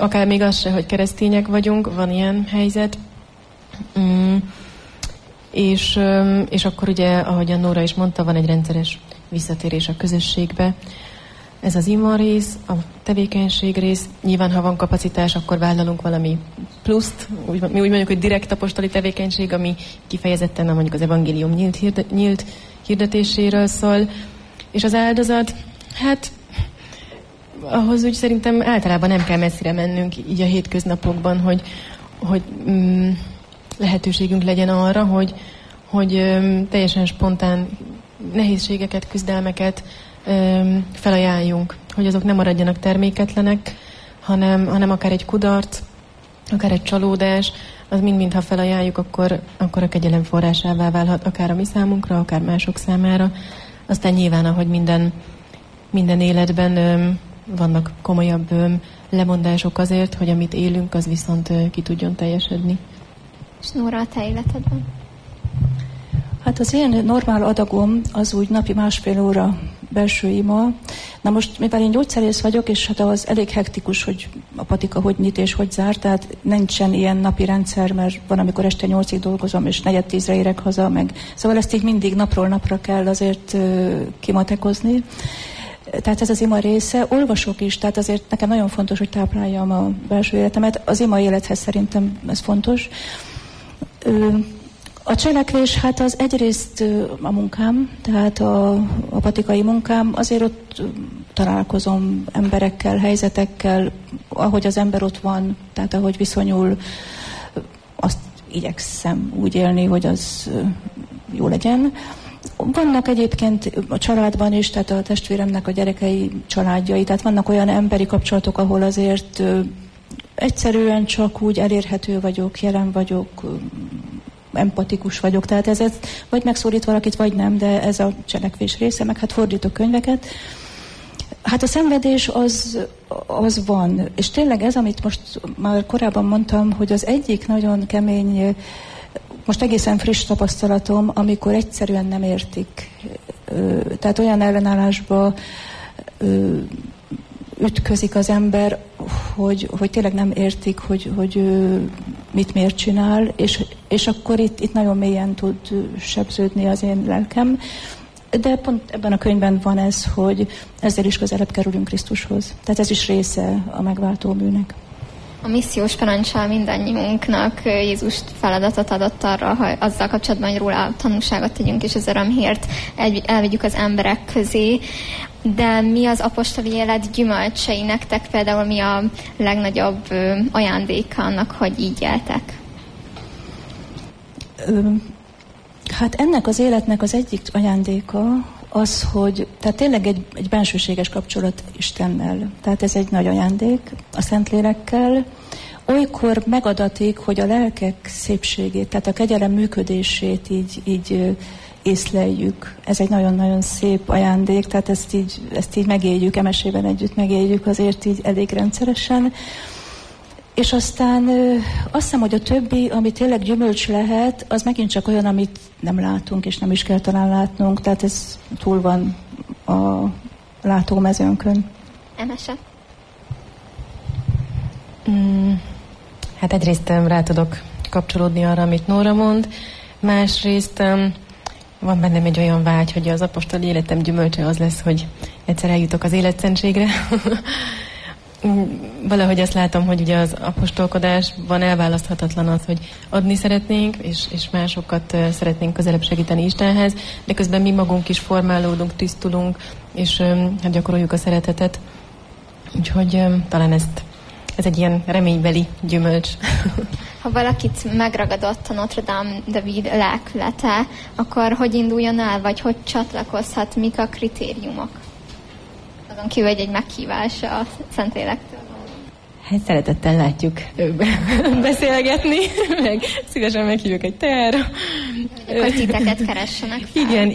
akár még az se, hogy keresztények vagyunk, van ilyen helyzet. És akkor ugye, ahogy a Nóra is mondta, van egy rendszeres visszatérés a közösségbe. Ez az ima rész, a tevékenység rész. Nyilván, ha van kapacitás, akkor vállalunk valami pluszt. Mi úgy mondjuk, hogy direkt apostoli tevékenység, ami kifejezetten mondjuk az evangélium nyílt hirdetéséről szól. És az áldozat, hát ahhoz úgy szerintem általában nem kell messzire mennünk így a hétköznapokban, hogy lehetőségünk legyen arra, hogy teljesen spontán nehézségeket, küzdelmeket felajánljunk, hogy azok nem maradjanak terméketlenek, hanem akár egy kudarc, akár egy csalódás, az mind-mind, ha felajánljuk, akkor a kegyelem forrásává válhat, akár a mi számunkra, akár mások számára. Aztán nyilván, ahogy minden életben vannak komolyabb lemondások azért, hogy amit élünk, az viszont ki tudjon teljesedni. És Nóra, a te életedben? Hát az én normál adagom az úgy napi 1,5 óra belső ima. Na most, mivel én gyógyszerész vagyok, és hát az elég hektikus, hogy a patika hogy nyit és hogy zár, tehát nincsen ilyen napi rendszer, mert van, amikor este 8-ig dolgozom, és 9:45-re érek haza, szóval ezt így mindig napról napra kell azért kimatekozni. Tehát ez az ima része. Olvasok is, tehát azért nekem nagyon fontos, hogy tápláljam a belső életemet. Az ima élethez szerintem ez fontos. A cselekvés, hát az egyrészt a munkám, tehát a patikai munkám, azért ott találkozom emberekkel, helyzetekkel, ahogy az ember ott van, tehát ahogy viszonyul, azt igyekszem úgy élni, hogy az jó legyen. Vannak egyébként a családban is, tehát a testvéremnek a gyerekei családjai, tehát vannak olyan emberi kapcsolatok, ahol azért egyszerűen csak úgy elérhető vagyok, jelen vagyok, empatikus vagyok, tehát ez vagy megszólít valakit, vagy nem, de ez a cselekvés része, meg hát fordítok könyveket. Hát a szenvedés az van, és tényleg ez, amit most már korábban mondtam, hogy az egyik nagyon kemény, most egészen friss tapasztalatom, amikor egyszerűen nem értik. Tehát olyan ellenállásba ütközik az ember, hogy tényleg nem értik, hogy mit miért csinál, és akkor itt nagyon mélyen tud sebződni az én lelkem. De pont ebben a könyvben van ez, hogy ezzel is közelebb kerülünk Krisztushoz. Tehát ez is része a megváltó műnek. A missziós parancsal mindannyiunknak Jézus feladatot adott arra, hogy azzal kapcsolatban, hogy róla tanúságot tegyünk, és az örömhírt elvigyük az emberek közé. De mi az apostoli élet gyümölcsei nektek? Például mi a legnagyobb ajándéka annak, hogy így éltek? Hát ennek az életnek az egyik ajándéka az, hogy tehát tényleg egy bensőséges kapcsolat Istennel. Tehát ez egy nagy ajándék a Szentlélekkel. Olykor megadatik, hogy a lelkek szépségét, tehát a kegyelem működését így észleljük. Ez egy nagyon-nagyon szép ajándék, tehát ezt így megéljük, emesében együtt megéljük azért így elég rendszeresen. És aztán azt hiszem, hogy a többi, ami tényleg gyümölcs lehet, az megint csak olyan, amit nem látunk, és nem is kell talán látnunk, tehát ez túl van a látómezőnkön. Emese? Hát egyrészt rá tudok kapcsolódni arra, amit Nóra mond, másrészt van bennem egy olyan vágy, hogy az apostoli életem gyümölcse az lesz, hogy egyszer eljutok az életszentségre. Valahogy azt látom, hogy ugye az apostolkodásban elválaszthatatlan az, hogy adni szeretnénk, és másokat szeretnénk közelebb segíteni Istenhez, de közben mi magunk is formálódunk, tisztulunk, és hát gyakoroljuk a szeretetet. Úgyhogy talán ez egy ilyen reménybeli gyümölcs. Ha valakit megragadott a Notre Dame de Ville lelkülete, akkor hogy induljon el, vagy hogy csatlakozhat, mik a kritériumok? Azon kívül egy meghívás a Szentlélektől. Hát szeretettel látjuk beszélgetni, meg szívesen meghívjuk egy teára. Hogy titeket keressenek fel.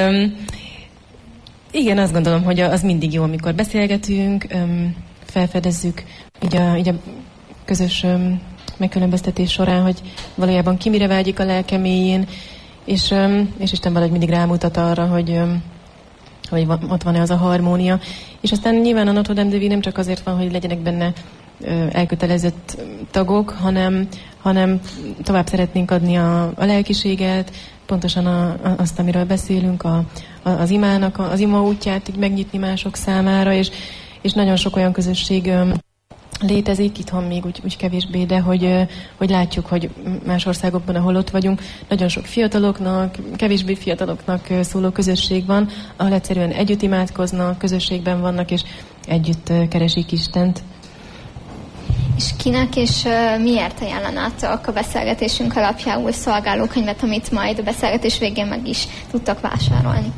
Igen, azt gondolom, hogy az mindig jó, amikor beszélgetünk, felfedezzük így a közös megkülönböztetés során, hogy valójában ki mire vágyik a lelke mélyén, és Isten valahogy mindig rámutat arra, hogy ott van-e az a harmónia. És aztán nyilván a Notre Dame de Ville nem csak azért van, hogy legyenek benne elkötelezett tagok, hanem tovább szeretnénk adni a lelkiséget, pontosan azt, amiről beszélünk, az imának, az ima útját így megnyitni mások számára, és nagyon sok olyan közösség létezik, itthon még úgy kevésbé, de hogy látjuk, hogy más országokban, ahol ott vagyunk, nagyon sok fiataloknak, kevésbé fiataloknak szóló közösség van, ahol egyszerűen együtt imádkoznak, közösségben vannak, és együtt keresik Istent. És kinek és miért ajánlanátok a beszélgetésünk alapjául szolgálókönyvet, amit majd a beszélgetés végén meg is tudtak vásárolni?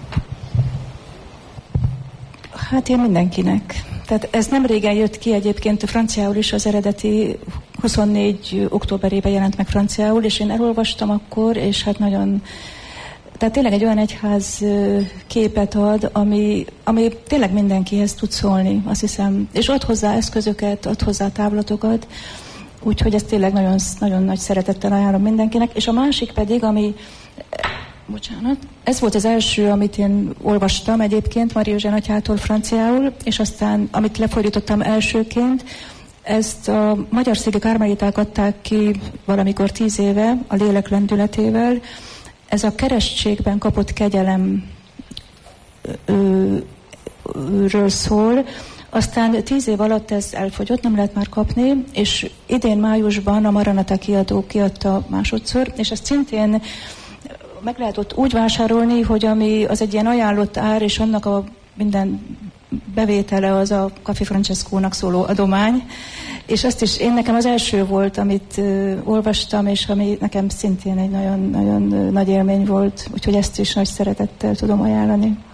Hát én mindenkinek. Tehát ez nem régen jött ki egyébként franciául is, az eredeti 24 októberében jelent meg franciául, és én elolvastam akkor, és hát nagyon... Tehát tényleg egy olyan egyház képet ad, ami tényleg mindenkihez tud szólni, azt hiszem. És ad hozzá eszközöket, ad hozzá távlatokat, úgyhogy ezt tényleg nagyon, nagyon nagy szeretettel ajánlom mindenkinek. És a másik pedig, ami... Bocsánat. Ez volt az első, amit én olvastam egyébként Mária Eugène atyától franciául, és aztán, amit lefordítottam elsőként, ezt a magyar széki karmeliták adták ki valamikor 10 éve, a lélek lendületével. Ez a keresztségben kapott kegyelemről szól. Aztán 10 év alatt ez elfogyott, nem lehet már kapni, és idén májusban a Maranata kiadó kiadta másodszor, és ezt szintén meg lehet ott úgy vásárolni, hogy ami az egy ilyen ajánlott ár, és annak a minden bevétele az a Café Francescónak szóló adomány, és azt is nekem az első volt, amit olvastam, és ami nekem szintén egy nagyon, nagyon nagy élmény volt, úgyhogy ezt is nagy szeretettel tudom ajánlani.